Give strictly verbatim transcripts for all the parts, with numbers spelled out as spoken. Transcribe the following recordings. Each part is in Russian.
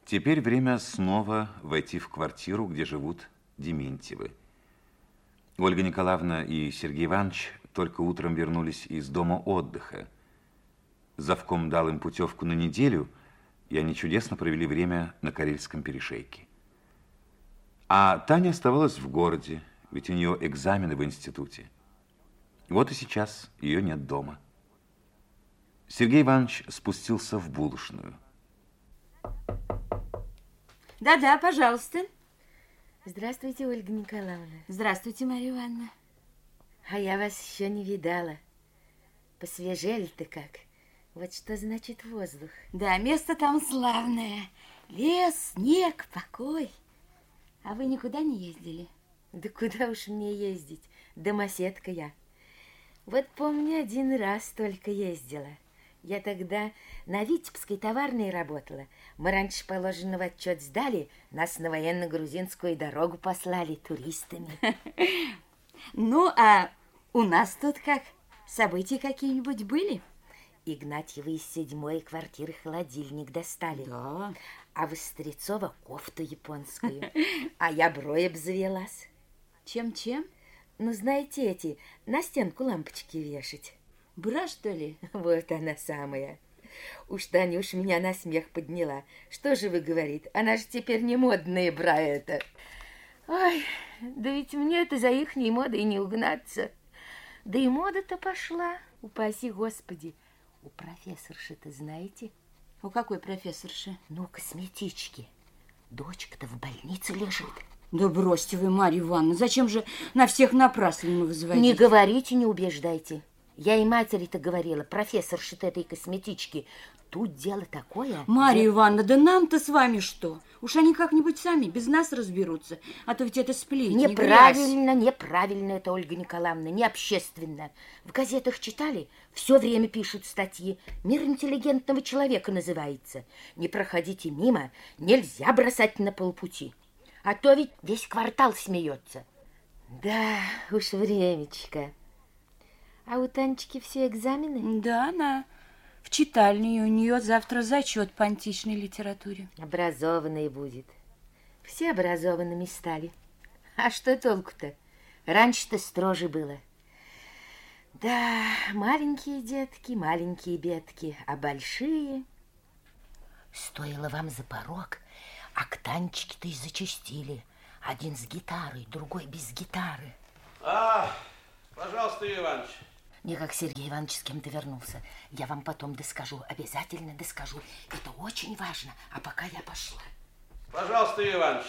Теперь время снова войти в квартиру, где живут Дементьевы. Ольга Николаевна и Сергей Иванович только утром вернулись из дома отдыха. Завком дал им путевку на неделю, и они чудесно провели время на Карельском перешейке. А Таня оставалась в городе, ведь у нее экзамены в институте. Вот и сейчас ее нет дома. Сергей Иванович спустился в булочную. Да-да, пожалуйста. Здравствуйте, Ольга Николаевна. Здравствуйте, Марья Ивановна. А я вас еще не видала. Посвежели-то как. Вот что значит воздух. Да, место там славное. Лес, снег, покой. А вы никуда не ездили? Да куда уж мне ездить? Домоседка я. Вот помню, один раз только ездила. Я тогда на Витебской товарной работала. Мы раньше положенного отчет сдали, нас на военно-грузинскую дорогу послали туристами. Ну, а у нас тут как? События какие-нибудь были? Игнатьевы из седьмой квартиры холодильник достали. Да. А Вострецова кофту японскую. А я броя обзавелась. Чем-чем? Ну, знаете, эти, на стенку лампочки вешать. Бра, что ли? Вот она самая. Уж Таня уж меня на смех подняла. Что же вы, говорит, она же теперь не модная бра это. Ой, да ведь мне это за ихней модой не угнаться. Да и мода-то пошла, упаси Господи. У профессорши-то знаете? У какой профессорши? Ну, косметички. Дочка-то в больнице лежит. Да бросьте вы, Марья Ивановна, зачем же на всех напрасленно вызываете? Не говорите, не убеждайте. Я и матери-то говорила, профессорши-то этой косметички. Тут дело такое. Марья где... Ивановна, да нам-то с вами что? Уж они как-нибудь сами без нас разберутся, а то ведь это сплетни. Неправильно, неправильно это, Ольга Николаевна, не общественно. В газетах читали? Все время пишут статьи. Мир интеллигентного человека называется. Не проходите мимо, нельзя бросать на полпути. А то ведь весь квартал смеется. Да, уж времечко. А у Танечки все экзамены? Да, она в читальне, у нее завтра зачет по античной литературе. Образованной будет. Все образованными стали. А что толку-то? Раньше-то строже было. Да, маленькие детки, маленькие бедки, а большие... Стоило вам за порог, а к Танечке-то и зачастили. Один с гитарой, другой без гитары. А, пожалуйста, Юрий Иванович. Не как Сергей Иванович с кем-то вернулся. Я вам потом доскажу, обязательно доскажу. Это очень важно. А пока я пошла. Пожалуйста, Юрий Иванович.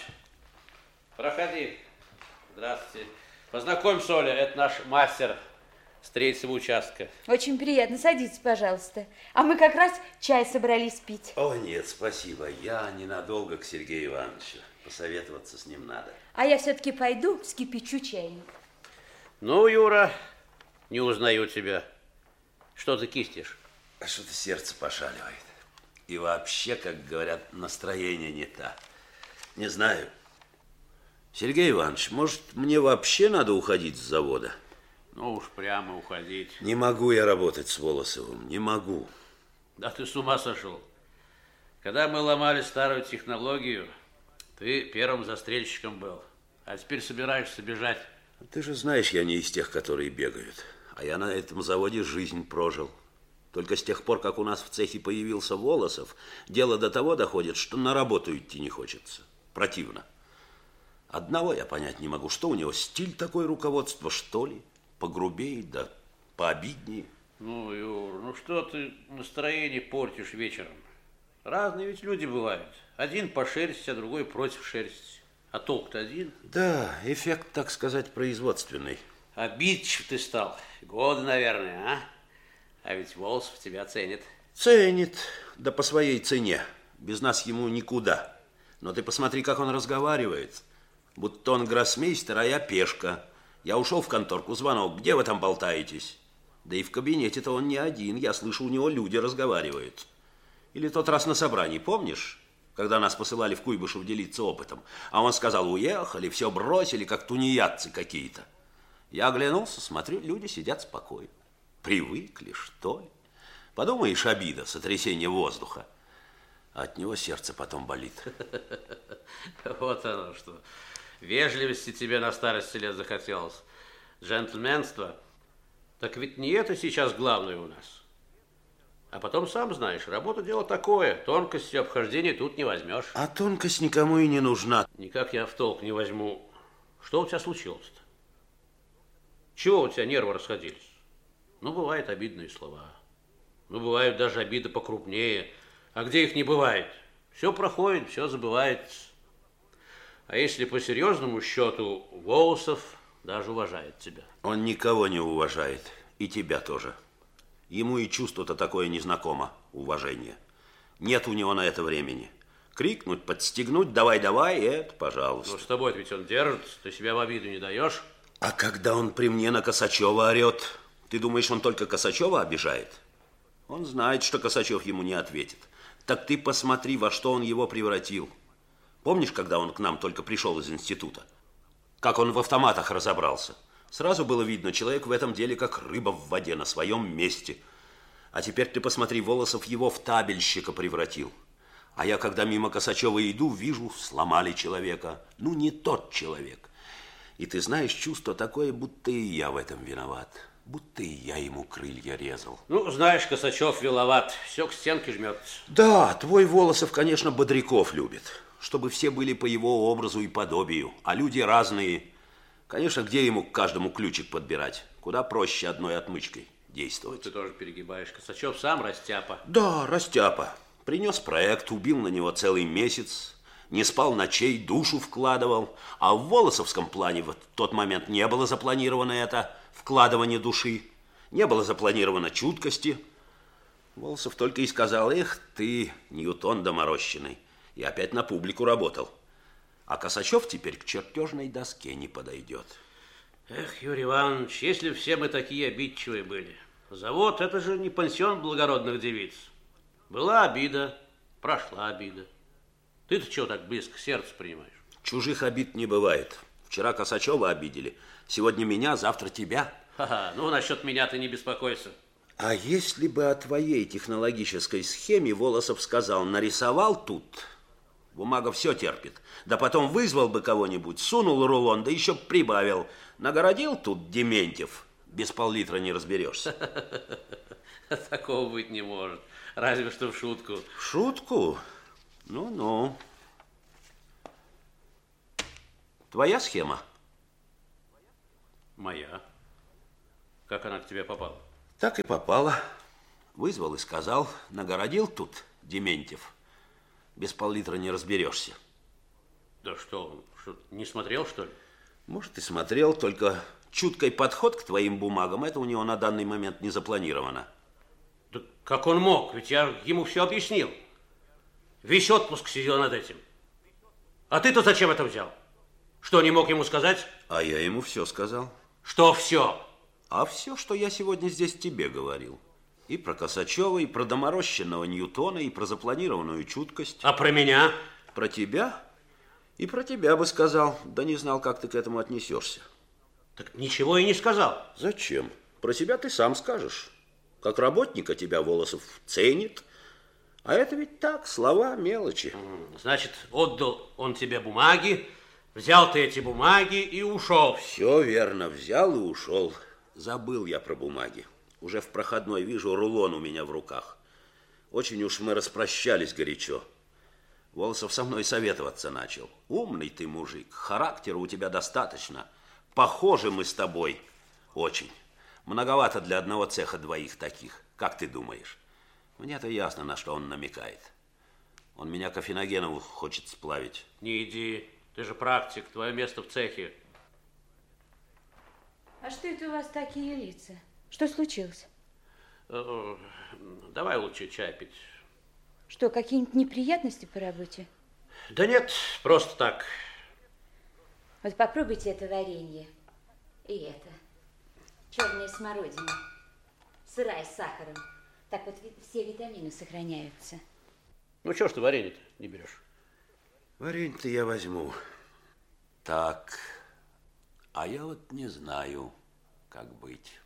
Проходи. Здравствуйте. Познакомься, Оля, это наш мастер с третьего участка. Очень приятно. Садитесь, пожалуйста. А мы как раз чай собрались пить. О, нет, спасибо. Я ненадолго к Сергею Ивановичу. Посоветоваться с ним надо. А я все-таки пойду вскипячу чайник. Ну, Юра, не узнаю тебя. Что ты кистишь? А что-то сердце пошаливает. И вообще, как говорят, настроение не та. Не знаю. Сергей Иванович, может, мне вообще надо уходить с завода? Ну уж прямо уходить. Не могу я работать с Волосовым, не могу. Да ты с ума сошел. Когда мы ломали старую технологию, ты первым застрельщиком был. А теперь собираешься бежать. Ты же знаешь, я не из тех, которые бегают. А я на этом заводе жизнь прожил. Только с тех пор, как у нас в цехе появился Волосов, дело до того доходит, что на работу идти не хочется. Противно. Одного я понять не могу, что у него стиль такой руководства, что ли? Погрубее, да пообиднее. Ну, Юр, ну что ты настроение портишь вечером? Разные ведь люди бывают. Один по шерсти, а другой против шерсти. А толк-то один. Да, эффект, так сказать, производственный. Обидчив ты стал. Годы, наверное, а? А ведь Волосов тебя ценит. Ценит, да по своей цене. Без нас ему никуда. Но ты посмотри, как он разговаривает. Будто он гроссмейстер, а я пешка. Я ушел в конторку, звонок. Где вы там болтаетесь? Да и в кабинете-то он не один. Я слышу, у него люди разговаривают. Или тот раз на собрании, помнишь? Когда нас посылали в Куйбышев делиться опытом. А он сказал, уехали, все бросили, как тунеядцы какие-то. Я оглянулся, смотрю, люди сидят спокойно. Привыкли, что ли? Подумаешь, обида, сотрясение воздуха. От него сердце потом болит. Вот оно что. Вежливости тебе на старости лет захотелось. Джентльменство. Так ведь не это сейчас главное у нас. А потом, сам знаешь, работа дело такое. Тонкости обхождения тут не возьмешь. А тонкость никому и не нужна. Никак я в толк не возьму. Что у тебя случилось-то? Чего у тебя нервы расходились? Ну, бывают обидные слова. Ну, бывают даже обиды покрупнее. А где их не бывает? Все проходит, все забывается. А если по серьезному счету, Волосов даже уважает тебя. Он никого не уважает. И тебя тоже. Ему и чувство-то такое незнакомо, уважение. Нет у него на это времени. Крикнуть, подстегнуть, давай-давай, это пожалуйста. Ну, с тобой ведь он держится, ты себя в обиду не даешь. А когда он при мне на Косачева орет, ты думаешь, он только Косачева обижает? Он знает, что Косачев ему не ответит. Так ты посмотри, во что он его превратил. Помнишь, когда он к нам только пришел из института? Как он в автоматах разобрался? Сразу было видно, человек в этом деле как рыба в воде, на своем месте. А теперь ты посмотри, Волосов его в табельщика превратил. А я, когда мимо Косачева иду, вижу, сломали человека. Ну, не тот человек. И ты знаешь, чувство такое, будто и я в этом виноват. Будто и я ему крылья резал. Ну, знаешь, Косачев виноват. Все к стенке жмется. Да, твой Волосов, конечно, бодряков любит. Чтобы все были по его образу и подобию. А люди разные. Конечно, где ему к каждому ключик подбирать? Куда проще одной отмычкой действовать. Ты тоже перегибаешь. Косачев сам растяпа. Да, растяпа. Принес проект, убил на него целый месяц. Не спал ночей, душу вкладывал. А в Волосовском плане в тот момент не было запланировано это вкладывание души. Не было запланировано чуткости. Волосов только и сказал: эх ты, Ньютон доморощенный. И опять на публику работал. А Косачев теперь к чертежной доске не подойдет. Эх, Юрий Иванович, если все мы такие обидчивые были. Завод — это же не пансион благородных девиц. Была обида, прошла обида. Ты-то чего так близко к сердцу принимаешь? Чужих обид не бывает. Вчера Косачева обидели, сегодня меня, завтра тебя. Ха-ха, ну насчет меня ты не беспокойся. А если бы о твоей технологической схеме Волосов сказал: нарисовал тут, бумага все терпит, да потом вызвал бы кого-нибудь, сунул рулон, да еще прибавил: нагородил тут Дементьев, без пол-литра не разберешься. Такого быть не может, разве что в шутку. В шутку? Ну-ну. Твоя схема? Моя. Как она к тебе попала? Так и попала. Вызвал и сказал: нагородил тут Дементьев, без пол-литра не разберешься. Да что он, что, не смотрел, что ли? Может, и смотрел, только чуткий подход к твоим бумагам, это у него на данный момент не запланировано. Да как он мог? Ведь я ему все объяснил. Весь отпуск сидел над этим. А ты-то зачем это взял? Что, не мог ему сказать? А я ему все сказал. Что все? А все, что я сегодня здесь тебе говорил. И про Косачева, и про доморощенного Ньютона, и про запланированную чуткость. А про меня? Про тебя? И про тебя бы сказал, да не знал, как ты к этому отнесешься. Так ничего и не сказал. Зачем? Про себя ты сам скажешь. Как работника тебя Волосов ценит. А это ведь так, слова, мелочи. Значит, отдал он тебе бумаги, взял ты эти бумаги и ушел. Все верно, взял и ушел. Забыл я про бумаги. Уже в проходной вижу, рулон у меня в руках. Очень уж мы распрощались горячо. Волосов со мной советоваться начал. Умный ты мужик, характера у тебя достаточно. Похожи мы с тобой очень. Многовато для одного цеха двоих таких. Как ты думаешь? Мне-то ясно, на что он намекает. Он меня Кофеногенову хочет сплавить. Не иди, ты же практик, твое место в цехе. А что это у вас такие лица? Что случилось? Давай лучше чай пить. Что, какие-нибудь неприятности по работе? Да нет, просто так. Вот попробуйте это варенье. И это. Черная смородина. Сырая с сахаром. Так вот все витамины сохраняются. Ну, чего ж ты варенье-то не берешь? Варенье-то я возьму. Так, а я вот не знаю, как быть.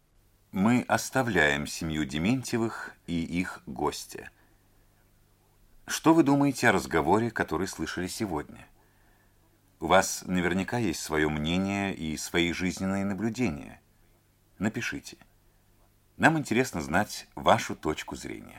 Мы оставляем семью Дементьевых и их гостя. Что вы думаете о разговоре, который слышали сегодня? У вас наверняка есть свое мнение и свои жизненные наблюдения. Напишите. Нам интересно знать вашу точку зрения.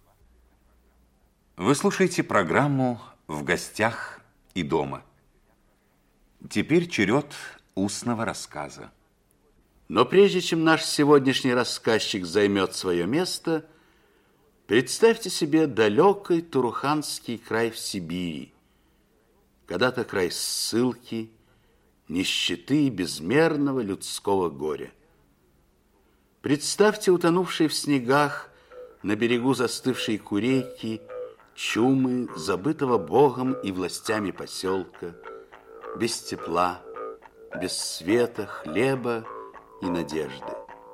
Вы слушаете программу «В гостях и дома». Теперь черед устного рассказа. Но прежде чем наш сегодняшний рассказчик займет свое место, представьте себе далекий Туруханский край в Сибири, когда-то край ссылки, нищеты и безмерного людского горя. Представьте утонувшие в снегах на берегу застывшей Курейки чумы, забытого Богом и властями поселка, без тепла, без света, хлеба и надежды.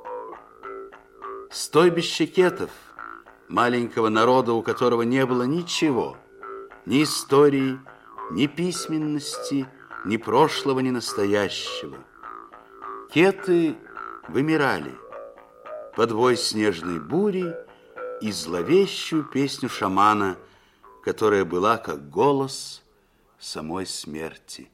Стойбище кетов, маленького народа, у которого не было ничего, ни истории, ни письменности, ни прошлого, ни настоящего. Кеты вымирали под вой снежной бури и зловещую песню шамана, которая была как голос самой смерти.